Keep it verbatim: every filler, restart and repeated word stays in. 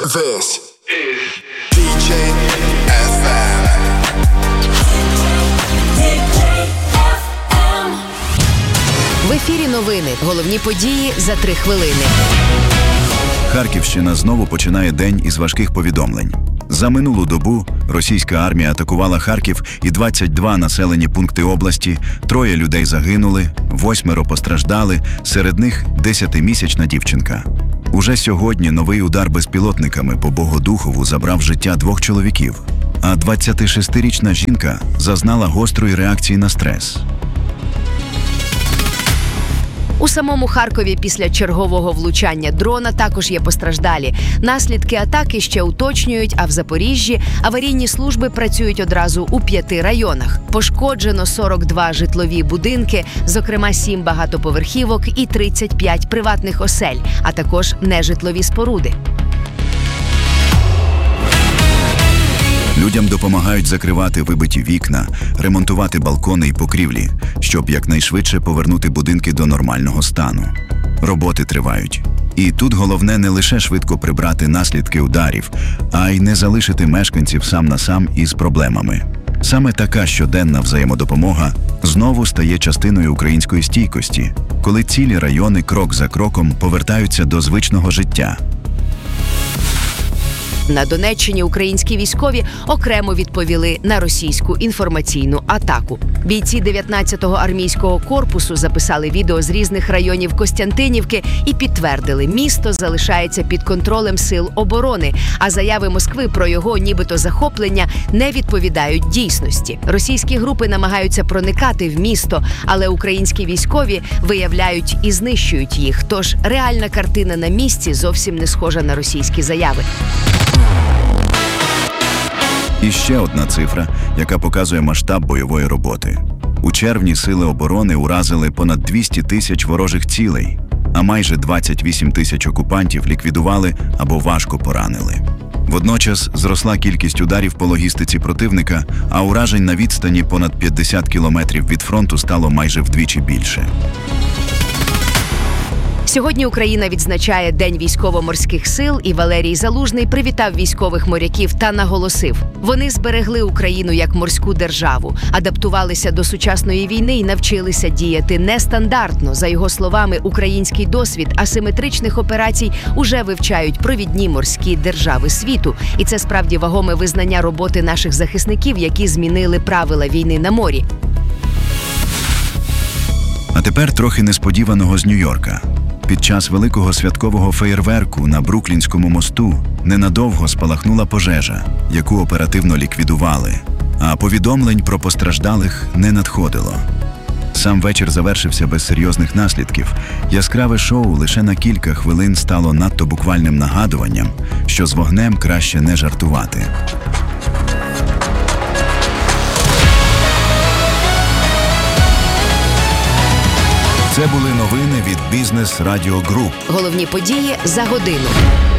This is ді джей еф ем. В ефірі новини. Головні події за три хвилини. Харківщина знову починає день із важких повідомлень. За минулу добу російська армія атакувала Харків і двадцять два населені пункти області, троє людей загинули, восьмеро постраждали, серед них десятимісячна дівчинка. Уже сьогодні новий удар безпілотниками по Богодухову забрав життя двох чоловіків, а двадцятишестирічна жінка зазнала гострої реакції на стрес. У самому Харкові після чергового влучання дрона також є постраждалі. Наслідки атаки ще уточнюють, а в Запоріжжі аварійні служби працюють одразу у п'яти районах. Пошкоджено сорок два житлові будинки, зокрема сім багатоповерхівок і тридцять п'ять приватних осель, а також нежитлові споруди. Людям допомагають закривати вибиті вікна, ремонтувати балкони і покрівлі, щоб якнайшвидше повернути будинки до нормального стану. Роботи тривають. І тут головне не лише швидко прибрати наслідки ударів, а й не залишити мешканців сам на сам із проблемами. Саме така щоденна взаємодопомога знову стає частиною української стійкості, коли цілі райони крок за кроком повертаються до звичного життя. На Донеччині українські військові окремо відповіли на російську інформаційну атаку. Бійці дев'ятнадцятого армійського корпусу записали відео з різних районів Костянтинівки і підтвердили, місто залишається під контролем сил оборони, а заяви Москви про його нібито захоплення не відповідають дійсності. Російські групи намагаються проникати в місто, але українські військові виявляють і знищують їх. Тож реальна картина на місці зовсім не схожа на російські заяви. І ще одна цифра, яка показує масштаб бойової роботи. У червні сили оборони уразили понад двісті тисяч ворожих цілей, а майже двадцять вісім тисяч окупантів ліквідували або важко поранили. Водночас зросла кількість ударів по логістиці противника, а уражень на відстані понад п'ятдесят кілометрів від фронту стало майже вдвічі більше. Сьогодні Україна відзначає День військово-морських сил, і Валерій Залужний привітав військових моряків та наголосив: вони зберегли Україну як морську державу, адаптувалися до сучасної війни і навчилися діяти нестандартно. За його словами, український досвід асиметричних операцій уже вивчають провідні морські держави світу. І це справді вагоме визнання роботи наших захисників, які змінили правила війни на морі. А тепер трохи несподіваного з Нью-Йорка. Під час великого святкового феєрверку на Бруклінському мосту ненадовго спалахнула пожежа, яку оперативно ліквідували, а повідомлень про постраждалих не надходило. Сам вечір завершився без серйозних наслідків. Яскраве шоу лише на кілька хвилин стало надто буквальним нагадуванням, що з вогнем краще не жартувати. Це були новини від Бізнес Радіо Груп. Головні події за годину.